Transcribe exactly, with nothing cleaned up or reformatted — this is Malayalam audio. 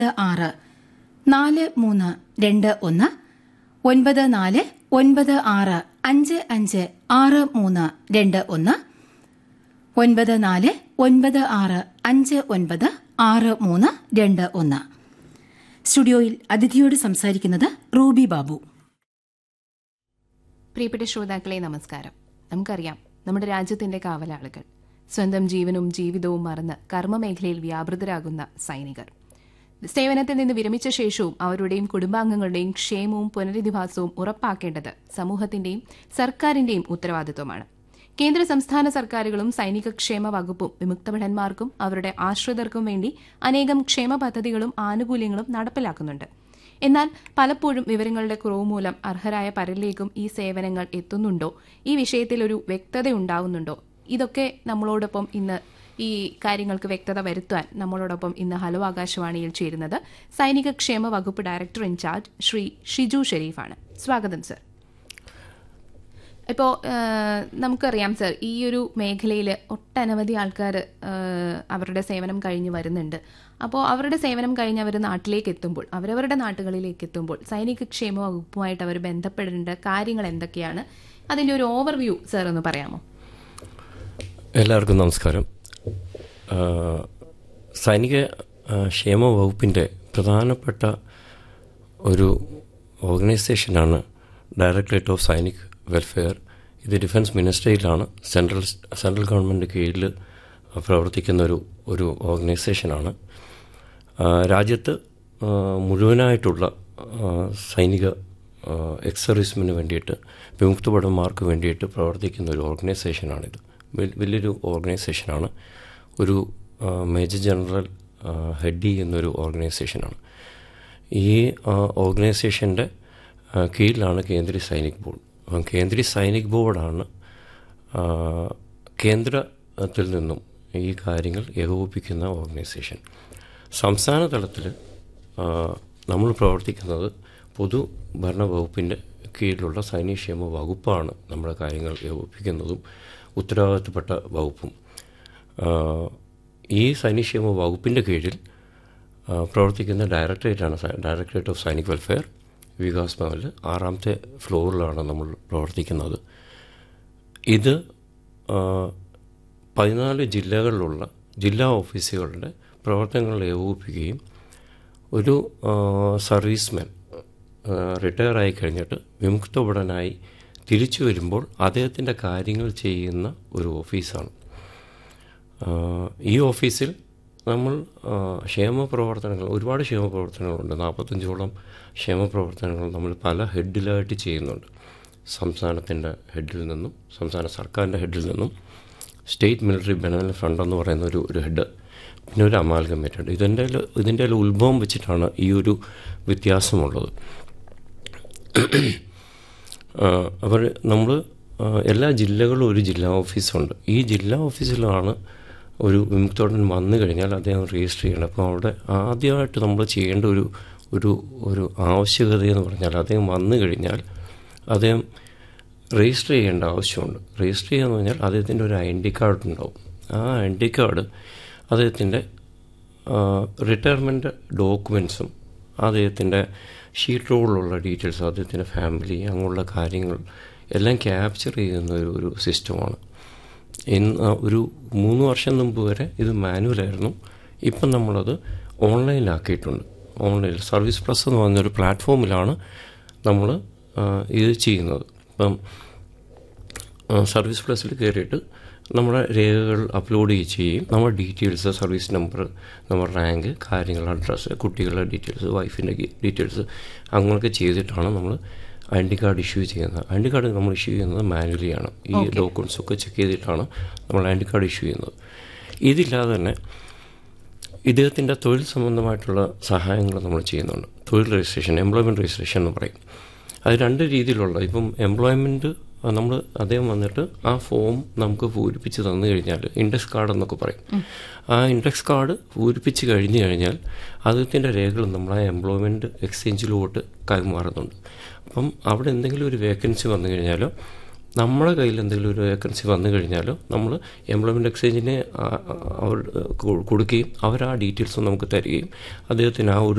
ആറ് നാല് മൂന്ന് രണ്ട് ഒന്ന് ഒൻപത് നാല് ഒൻപത് ആറ് അഞ്ച് അഞ്ച് ആറ് മൂന്ന് രണ്ട് ഒന്ന് ഒൻപത് നാല് ഒൻപത് ആറ് അഞ്ച് ഒൻപത് ആറ് മൂന്ന് രണ്ട് ഒന്ന്. സ്റ്റുഡിയോയിൽ അതിഥിയോട് സംസാരിക്കുന്നത് റൂബി ബാബു. പ്രിയപ്പെട്ട ശ്രോതാക്കളെ നമസ്കാരം. നമുക്കറിയാം, നമ്മുടെ രാജ്യത്തിന്റെ കാവലാളുകൾ, സ്വന്തം ജീവനും ജീവിതവും മറന്ന് കർമ്മമേഖലയിൽ വ്യാപൃതരാകുന്ന സൈനികർ. സേവനത്തിൽ നിന്ന് വിരമിച്ച ശേഷവും അവരുടെയും കുടുംബാംഗങ്ങളുടെയും ക്ഷേമവും പുനരധിവാസവും ഉറപ്പാക്കേണ്ടത് സമൂഹത്തിന്റെയും സർക്കാരിന്റെയും ഉത്തരവാദിത്വമാണ്. കേന്ദ്ര സംസ്ഥാന സർക്കാരുകളും സൈനിക ക്ഷേമ വകുപ്പും വിമുക്തഭടന്മാർക്കും അവരുടെ ആശ്രിതർക്കും വേണ്ടി അനേകം ക്ഷേമ പദ്ധതികളും ആനുകൂല്യങ്ങളും നടപ്പിലാക്കുന്നുണ്ട്. എന്നാൽ പലപ്പോഴും വിവരങ്ങളുടെ കുറവ് മൂലം അർഹരായ പലരിലേക്കും ഈ സേവനങ്ങൾ എത്തുന്നുണ്ടോ, ഈ വിഷയത്തിൽ ഒരു വ്യക്തത ഉണ്ടാവുന്നുണ്ടോ? ഇതൊക്കെ നമ്മളോടൊപ്പം ഇന്ന് ഈ കാര്യങ്ങൾക്ക് വ്യക്തത വരുത്താൻ നമ്മളോടൊപ്പം ഇന്ന് ഹലോ ആകാശവാണിയിൽ ചേരുന്നത് സൈനിക ക്ഷേമ വകുപ്പ് ഡയറക്ടർ ഇൻചാർജ് ശ്രീ ഷിജു ഷെരീഫാണ്. സ്വാഗതം സർ. ഇപ്പോൾ നമുക്കറിയാം സർ, ഈ ഒരു മേഖലയിൽ ഒട്ടനവധി ആൾക്കാർ അവരുടെ സേവനം കഴിഞ്ഞ് വരുന്നുണ്ട്. അപ്പോൾ അവരുടെ സേവനം കഴിഞ്ഞ് അവർ നാട്ടിലേക്ക് എത്തുമ്പോൾ, അവരവരുടെ നാട്ടുകളിലേക്ക് എത്തുമ്പോൾ സൈനിക ക്ഷേമ വകുപ്പുമായിട്ട് അവർ ബന്ധപ്പെടേണ്ട കാര്യങ്ങൾ എന്തൊക്കെയാണ്? അതിൻ്റെ ഒരു ഓവർവ്യൂ സർ ഒന്ന് പറയാമോ? എല്ലാവർക്കും നമസ്കാരം. സൈനിക ക്ഷേമ വകുപ്പിൻ്റെ പ്രധാനപ്പെട്ട ഒരു ഓർഗനൈസേഷനാണ് ഡയറക്ടറേറ്റ് ഓഫ് സൈനിക് വെൽഫെയർ. ഇത് ഡിഫൻസ് മിനിസ്ട്രിയിലാണ്, സെൻട്രൽ സെൻട്രൽ ഗവൺമെൻറ് കീഴിൽ പ്രവർത്തിക്കുന്ന ഒരു ഒരു ഓർഗനൈസേഷനാണ്. രാജ്യത്ത് മുഴുവനായിട്ടുള്ള സൈനിക എക്സ് സർവീസ്മെന് വേണ്ടിയിട്ട്, വിമുക്തഭടന്മാർക്ക് വേണ്ടിയിട്ട് പ്രവർത്തിക്കുന്ന ഒരു ഓർഗനൈസേഷനാണിത്. വലിയൊരു ഓർഗനൈസേഷനാണ്. ഒരു മേജർ ജനറൽ ഹെഡ് ചെയ്യുന്നൊരു ഓർഗനൈസേഷനാണ്. ഈ ഓർഗനൈസേഷൻ്റെ കീഴിലാണ് കേന്ദ്രീയ സൈനിക് ബോർഡ്. അപ്പം കേന്ദ്രീയ സൈനിക് ബോർഡാണ് കേന്ദ്രത്തിൽ നിന്നും ഈ കാര്യങ്ങൾ ഏകോപിപ്പിക്കുന്ന ഓർഗനൈസേഷൻ. സംസ്ഥാന തലത്തിൽ നമ്മൾ പ്രവർത്തിക്കുന്നത് പൊതുഭരണ വകുപ്പിൻ്റെ കീഴിലുള്ള സൈനികക്ഷേമ വകുപ്പാണ് നമ്മുടെ കാര്യങ്ങൾ ഏകോപിപ്പിക്കുന്നതും ഉത്തരവാദിത്തപ്പെട്ട വകുപ്പും. ഈ സൈനികക്ഷേമ വകുപ്പിൻ്റെ കീഴിൽ പ്രവർത്തിക്കുന്ന ഡയറക്ടറേറ്റാണ് directorate of Sainik welfare. Vikas ഭവനിൽ ആറാമത്തെ ഫ്ലോറിലാണ് നമ്മൾ പ്രവർത്തിക്കുന്നത്. ഇത് പതിനാല് ജില്ലകളിലുള്ള ജില്ലാ ഓഫീസുകളുടെ പ്രവർത്തനങ്ങൾ ഏകോപിപ്പിക്കുകയും ഒരു സർവീസ്മാൻ റിട്ടയർ ആയി കഴിഞ്ഞിട്ട് വിമുക്തഭടനായി തിരിച്ചു വരുമ്പോൾ അദ്ദേഹത്തിൻ്റെ കാര്യങ്ങൾ ചെയ്യുന്ന ഒരു ഓഫീസാണ്. ഈ ഓഫീസിൽ നമ്മൾ ക്ഷേമ പ്രവർത്തനങ്ങൾ, ഒരുപാട് ക്ഷേമ പ്രവർത്തനങ്ങളുണ്ട്. നാൽപ്പത്തഞ്ചോളം ക്ഷേമ പ്രവർത്തനങ്ങൾ നമ്മൾ പല ഹെഡിലായിട്ട് ചെയ്യുന്നുണ്ട്. സംസ്ഥാനത്തിൻ്റെ ഹെഡിൽ നിന്നും, സംസ്ഥാന സർക്കാരിൻ്റെ ഹെഡിൽ നിന്നും, സ്റ്റേറ്റ് മിലിറ്ററി ബെനവലന്റ് ഫണ്ട് എന്ന് പറയുന്ന ഒരു ഒരു ഹെഡ്, പിന്നെ ഒരു അമാൽഗമേറ്റ് ഉണ്ട്. ഇതിൻ്റെ ഇതിൻ്റെ ഉത്ഭവം വെച്ചിട്ടാണ് ഈ ഒരു വ്യത്യാസമുള്ളത്. അവർ നമ്മൾ എല്ലാ ജില്ലകളും ഒരു ജില്ലാ ഓഫീസുണ്ട്. ഈ ജില്ലാ ഓഫീസിലാണ് ഒരു വിമുക്തഭടൻ വന്നു കഴിഞ്ഞാൽ അദ്ദേഹം രജിസ്റ്റർ ചെയ്യണം. അപ്പോൾ അവിടെ ആദ്യമായിട്ട് നമ്മൾ ചെയ്യേണ്ട ഒരു ഒരു ഒരു ആവശ്യകതയെന്ന് പറഞ്ഞാൽ, അദ്ദേഹം വന്നു കഴിഞ്ഞാൽ അദ്ദേഹം രജിസ്റ്റർ ചെയ്യേണ്ട ആവശ്യമുണ്ട്. രജിസ്റ്റർ ചെയ്യുക എന്ന് പറഞ്ഞാൽ അദ്ദേഹത്തിൻ്റെ ഒരു ഐ ഡി കാർഡ് ഉണ്ടാവും. ആ ഐ ഡി കാർഡ് അദ്ദേഹത്തിൻ്റെ റിട്ടയർമെൻറ്റ് ഡോക്യുമെൻസും അദ്ദേഹത്തിൻ്റെ ഷീറ്റ് റോളിലുള്ള ഡീറ്റെയിൽസ്, അദ്ദേഹത്തിൻ്റെ ഫാമിലി, അങ്ങനെയുള്ള കാര്യങ്ങൾ എല്ലാം ക്യാപ്ചർ ചെയ്യുന്ന ഒരു ഒരു സിസ്റ്റമാണ്. ഇന്ന് ഒരു മൂന്ന് വർഷം മുമ്പ് വരെ ഇത് മാനുവലായിരുന്നു. ഇപ്പം നമ്മളത് ഓൺലൈനിലാക്കിയിട്ടുണ്ട്. ഓൺലൈനിൽ സർവീസ് പ്ലസ് എന്ന് പറഞ്ഞൊരു പ്ലാറ്റ്ഫോമിലാണ് നമ്മൾ ഇത് ചെയ്യുന്നത്. ഇപ്പം സർവീസ് പ്ലസിൽ കയറിയിട്ട് നമ്മുടെ രേഖകൾ അപ്ലോഡ് ചെയ്യുകയും നമ്മുടെ ഡീറ്റെയിൽസ്, സർവീസ് നമ്പർ, നമ്മുടെ റാങ്ക്, കാര്യങ്ങൾ, അഡ്രസ്സ്, കുട്ടികളുടെ ഡീറ്റെയിൽസ്, വൈഫിൻ്റെ ഡീറ്റെയിൽസ് അങ്ങനെയൊക്കെ ചെയ്തിട്ടാണ് നമ്മൾ ഐ ഡി കാർഡ് ഇഷ്യൂ ചെയ്യുന്നത്. ഐ ഡി കാർഡ് നമ്മൾ ഇഷ്യൂ ചെയ്യുന്നത് മാനുവലിയാണ്. ഈ ഡോക്യുമെൻറ്റ്സ് ഒക്കെ ചെക്ക് ചെയ്തിട്ടാണ് നമ്മൾ ഐ ഡി കാർഡ് ഇഷ്യൂ ചെയ്യുന്നത്. ഇതില്ലാതെ തന്നെ ഇദ്ദേഹത്തിൻ്റെ തൊഴിൽ സംബന്ധമായിട്ടുള്ള സഹായങ്ങൾ നമ്മൾ ചെയ്യുന്നുണ്ട്. തൊഴിൽ രജിസ്ട്രേഷൻ, എംപ്ലോയ്മെൻറ്റ് രജിസ്ട്രേഷൻ എന്ന് പറയും. അത് രണ്ട് രീതിയിലുള്ള, ഇപ്പം എംപ്ലോയ്മെൻറ്റ് നമ്മൾ അദ്ദേഹം വന്നിട്ട് ആ ഫോം നമുക്ക് പൂരിപ്പിച്ച് തന്നു കഴിഞ്ഞാൽ, ഇൻഡെക്സ് കാർഡ് എന്നൊക്കെ പറയും. ആ ഇൻഡെക്സ് കാർഡ് പൂരിപ്പിച്ച് കഴിഞ്ഞ് കഴിഞ്ഞാൽ അദ്ദേഹത്തിൻ്റെ രേഖകൾ നമ്മൾ ആ എംപ്ലോയ്മെൻറ്റ് എക്സ്ചേഞ്ചിലോട്ട് കൈമാറുന്നുണ്ട്. അപ്പം അവിടെ എന്തെങ്കിലും ഒരു വേക്കൻസി വന്നു കഴിഞ്ഞാലോ, നമ്മുടെ കയ്യിൽ എന്തെങ്കിലും ഒരു വേക്കൻസി വന്നു കഴിഞ്ഞാലോ നമ്മൾ എംപ്ലോയ്മെൻറ്റ് എക്സ്ചേഞ്ചിനെ അവർ കൊടുക്കുകയും അവർ ആ ഡീറ്റെയിൽസ് നമുക്ക് തരികയും അദ്ദേഹത്തിന് ആ ഒരു